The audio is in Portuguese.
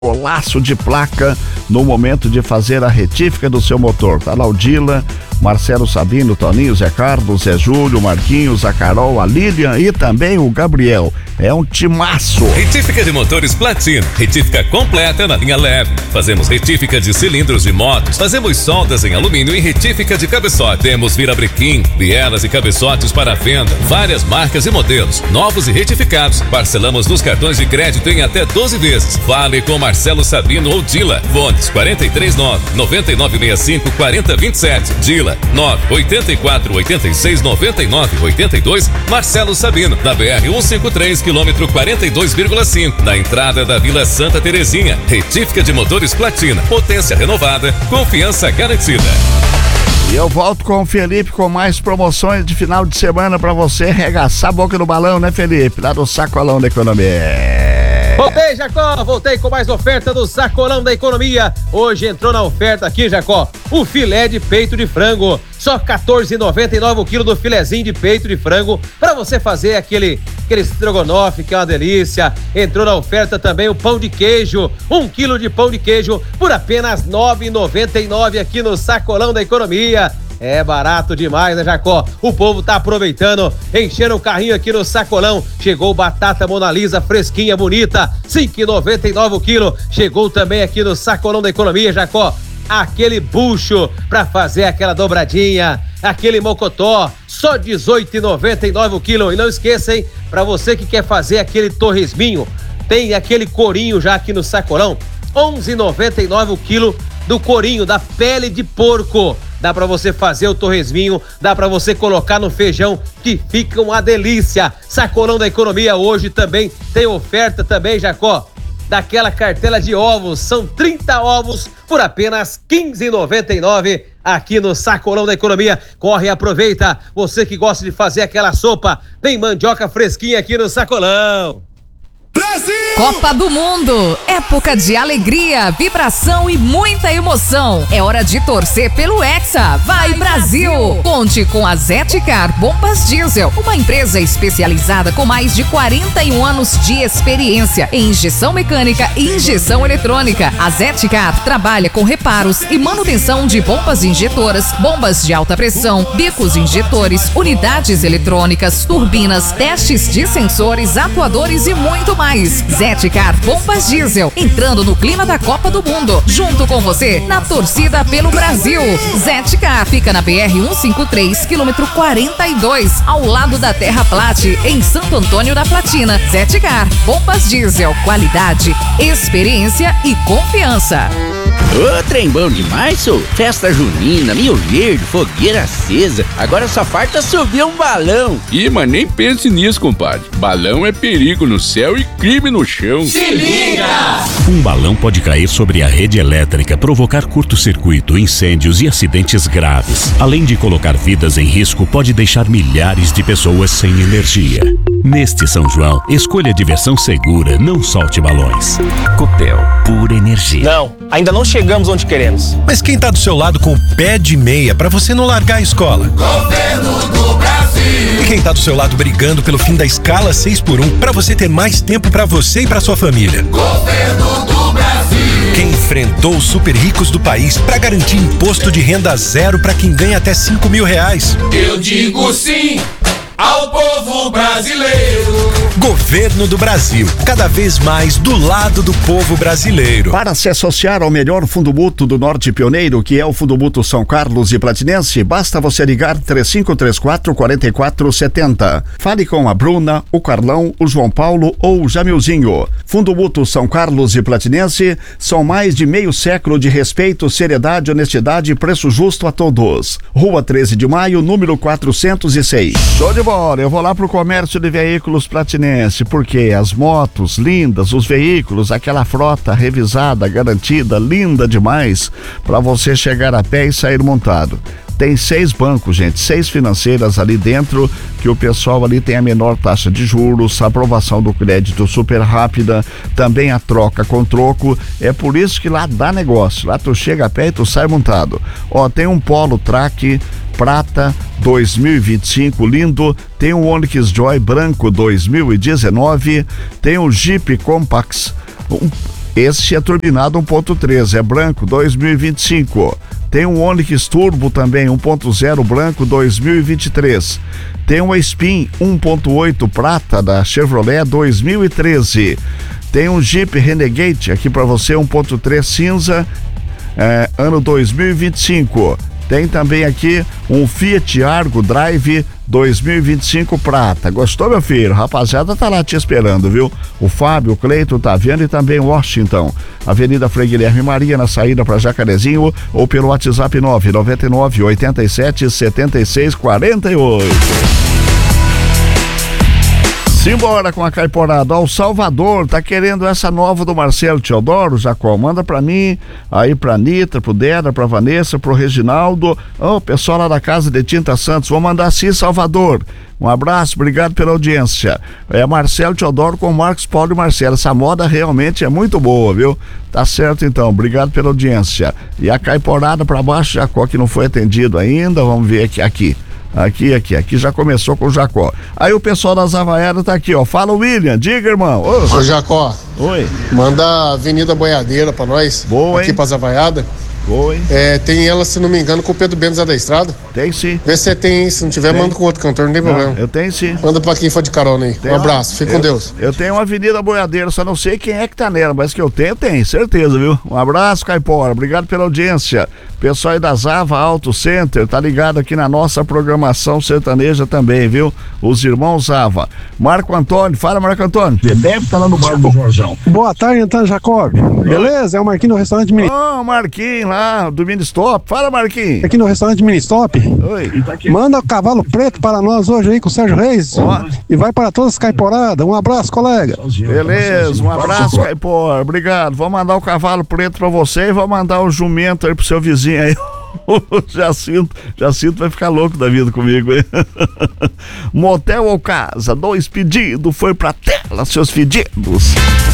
Golaço de placa no momento de fazer a retífica do seu motor. Tá lá o Dila, Marcelo Sabino, Toninho, Zé Carlos, Zé Júlio, Marquinhos, a Carol, a Lilian e também o Gabriel. É um timaço. Retífica de motores Platina. Retífica completa na linha leve. Fazemos retífica de cilindros de motos. Fazemos soldas em alumínio e retífica de cabeçote. Temos virabrequim, bielas e cabeçotes para venda. Várias marcas e modelos, novos e retificados. Parcelamos nos cartões de crédito em até 12 vezes. Fale com Marcelo Sabino ou Dila. Fones 439-9965-4027. Dila 984-86-99-82. Marcelo Sabino, na BR-153, quilômetro 42,5. Na entrada da Vila Santa Terezinha. Retífica de motores Platina. Potência renovada. Confiança garantida. E eu volto com o Felipe com mais promoções de final de semana pra você arregaçar a boca no balão, né, Felipe? Lá do Sacolão da Economia. Voltei, Jacó, voltei com mais oferta do Sacolão da Economia. Hoje entrou na oferta aqui, Jacó, o filé de peito de frango. Só R$14,99 o quilo do filezinho de peito de frango para você fazer aquele estrogonofe que é uma delícia. Entrou na oferta também o pão de queijo, 1 quilo de pão de queijo por apenas R$9,99 aqui no Sacolão da Economia. É barato demais, né, Jacó? O povo tá aproveitando, enchendo o carrinho aqui no Sacolão. Chegou batata Mona Lisa fresquinha, bonita, R$5,99 o quilo. Chegou também aqui no Sacolão da Economia, Jacó, aquele bucho pra fazer aquela dobradinha, aquele mocotó, só R$18,99 o quilo. E não esqueça, hein, pra você que quer fazer aquele torresminho, tem aquele corinho já aqui no Sacolão, R$11,99 o quilo do corinho, da pele de porco. Dá pra você fazer o torresminho, dá pra você colocar no feijão, que fica uma delícia. Sacolão da Economia hoje também tem oferta também, Jacó, daquela cartela de ovos. São 30 ovos por apenas R$15,99 aqui no Sacolão da Economia. Corre e aproveita. Você que gosta de fazer aquela sopa, tem mandioca fresquinha aqui no Sacolão. Brasil! Copa do Mundo, época de alegria, vibração e muita emoção. É hora de torcer pelo Hexa. Vai Brasil! Conte com a Zetcar Bombas Diesel, uma empresa especializada com mais de 41 anos de experiência em injeção mecânica e injeção eletrônica. A Zetcar trabalha com reparos e manutenção de bombas injetoras, bombas de alta pressão, bicos injetores, unidades eletrônicas, turbinas, testes de sensores, atuadores e muito mais. Zetcar Bombas Diesel, entrando no clima da Copa do Mundo, junto com você na torcida pelo Brasil. Zetcar fica na BR-153, quilômetro 42, ao lado da Terra Plate, em Santo Antônio da Platina. Zetcar Bombas Diesel, qualidade, experiência e confiança. Ô, trem bom demais, sou. Festa junina, Rio Verde, fogueira acesa. Agora só falta subir um balão. Ih, mas nem pense nisso, compadre. Balão é perigo no céu e crime no chão. Se liga! Um balão pode cair sobre a rede elétrica, provocar curto-circuito, incêndios e acidentes graves. Além de colocar vidas em risco, pode deixar milhares de pessoas sem energia. Neste São João, escolha diversão segura, não solte balões. Copel, pura energia. Não, ainda não chegamos onde queremos. Mas quem tá do seu lado com o pé de meia pra você não largar a escola? Governo do Brasil. E quem tá do seu lado brigando pelo fim da escala 6x1 pra você ter mais tempo pra você e pra sua família? Governo do Brasil. Quem enfrentou os super ricos do país pra garantir imposto de renda zero pra quem ganha até R$5.000? Eu digo sim ao povo brasileiro. Governo do Brasil, cada vez mais do lado do povo brasileiro. Para se associar ao melhor fundo mútuo do Norte Pioneiro, que é o Fundo Mútuo São Carlos e Platinense, basta você ligar 3534-4470. Fale com a Bruna, o Carlão, o João Paulo ou o Jamilzinho. Fundo Mútuo São Carlos e Platinense são mais de meio século de respeito, seriedade, honestidade e preço justo a todos. Rua 13 de Maio, número 406. Show de bola! Eu vou lá pro comércio de veículos Platinense, porque as motos lindas, os veículos, aquela frota revisada, garantida, linda demais, para você chegar a pé e sair montado. Tem 6 bancos, gente, 6 financeiras ali dentro, que o pessoal ali tem a menor taxa de juros, a aprovação do crédito super rápida, também a troca com troco. É por isso que lá dá negócio, lá tu chega a pé e tu sai montado. Ó, tem um Polo Track prata 2025 lindo, tem um Onix Joy branco 2019, tem um Jeep Compass Esse é turbinado 1.3, é branco, 2025. Tem um Onix Turbo também, 1.0 branco, 2023. Tem uma Spin 1.8 prata da Chevrolet, 2013. Tem um Jeep Renegade aqui para você, 1.3 cinza, ano 2025. Tem também aqui um Fiat Argo Drive 2025 prata. Gostou, meu filho? Rapaziada, tá lá te esperando, viu? O Fábio, o Cleiton, tá vendo, e também o Washington. Avenida Frei Guilherme Maria, na saída para Jacarezinho, ou pelo WhatsApp 999 87 76 48. Simbora com a caiporada. Ó, o Salvador tá querendo essa nova do Marcelo Teodoro, Jacó. Manda pra mim, aí pra Anitta, pro Deda, pra Vanessa, pro Reginaldo. Ó, o pessoal lá da Casa de Tinta Santos. Vou mandar sim, Salvador. Um abraço, obrigado pela audiência. É Marcelo Teodoro com Marcos Paulo e Marcelo. Essa moda realmente é muito boa, viu? Tá certo então, obrigado pela audiência. E a caiporada pra baixo, Jacó, que não foi atendido ainda. Vamos ver aqui. Aqui já começou com o Jacó. Aí o pessoal das Havaianas tá aqui, ó. Fala, William, diga, irmão. Ô Jacó. Oi. Manda a Avenida Boiadeira pra nós. Boa, aqui hein? pras Havaiadas. Boa, hein? Tem ela, se não me engano, com o Pedro Benes da estrada. Tem sim. Vê se você tem, se não tiver, manda com outro cantor, não tem problema. Eu tenho sim. Manda pra quem for de carona aí. Um abraço, fique com Deus. Eu tenho uma Avenida Boiadeira, só não sei quem é que tá nela, mas que eu tenho, certeza, viu? Um abraço, Caipora, obrigado pela audiência. Pessoal aí da Zava Auto Center, tá ligado aqui na nossa programação sertaneja também, viu? Os irmãos Zava. Marco Antônio, fala, Marco Antônio. Deve estar lá no bar do Jorjão. Boa tarde, Antônio Jacob. Beleza? É o Marquinhos do restaurante Mini. Ô, Marquinhos lá, do Ministop. Fala, Marquinhos. Aqui no restaurante Ministop. Oi. Manda o cavalo preto para nós hoje aí com o Sérgio Reis. E vai para todas as caiporadas. Um abraço, colega. Beleza, um abraço, Caipora. Obrigado. Vou mandar o cavalo preto pra você e vou mandar o jumento aí pro seu vizinho aí. Jacinto vai ficar louco da vida comigo, hein? Motel ou casa, 2 pedidos, foi pra tela, seus fedidos.